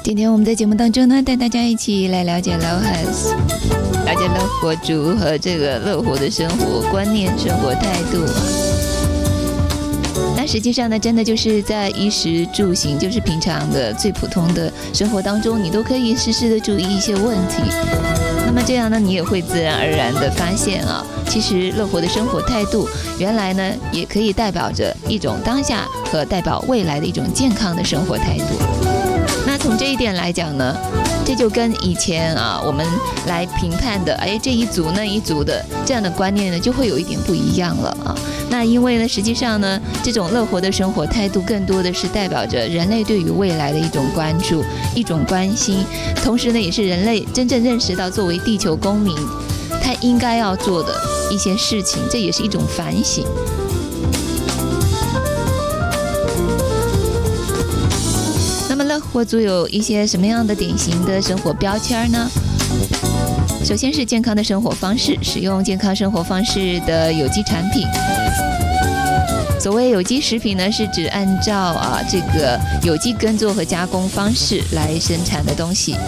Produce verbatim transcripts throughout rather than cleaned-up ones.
今天我们在节目当中呢，带大家一起来了解老汉，了解乐活族和这个乐活的生活观念、生活态度啊。那实际上呢，真的就是在衣食住行，就是平常的最普通的生活当中，你都可以时时的注意一些问题。那么这样呢，你也会自然而然的发现啊，其实乐活的生活态度，原来呢也可以代表着一种当下和代表未来的一种健康的生活态度。那从这一点来讲呢，这就跟以前啊我们来评判的哎这一组那一组的这样的观念呢，就会有一点不一样了啊。那因为呢，实际上呢，这种乐活的生活态度更多的是代表着人类对于未来的一种关注、一种关心，同时呢，也是人类真正认识到作为地球公民，他应该要做的一些事情，这也是一种反省。那么乐活族有一些什么样的典型的生活标签呢？首先是健康的生活方式，使用健康生活方式的有机产品。所谓有机食品呢，是指按照啊这个有机耕作和加工方式来生产的东西。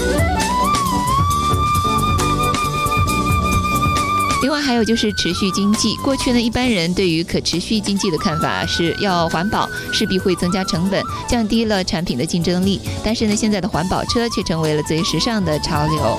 另外还有就是持续经济，过去呢，一般人对于可持续经济的看法是要环保，势必会增加成本，降低了产品的竞争力。但是呢，现在的环保车却成为了最时尚的潮流。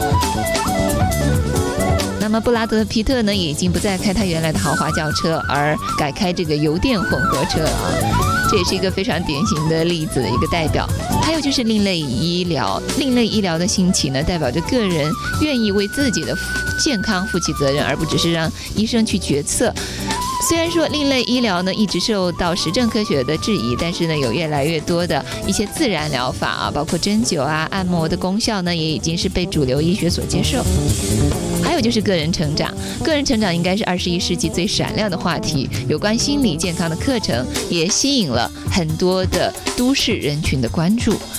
那么布拉德皮特呢，也已经不再开他原来的豪华轿车，而改开这个油电混合车啊，这也是一个非常典型的例子的一个代表。还有就是另类医疗，另类医疗的兴起呢，代表着个人愿意为自己的健康负起责任，而不只是让医生去决策。虽然说另类医疗呢一直受到实证科学的质疑，但是呢有越来越多的一些自然疗法啊，包括针灸啊、按摩的功效呢，也已经是被主流医学所接受。还有就是个人成长，个人成长应该是二十一世纪最闪亮的话题。有关心理健康的课程也吸引了很多的都市人群的关注。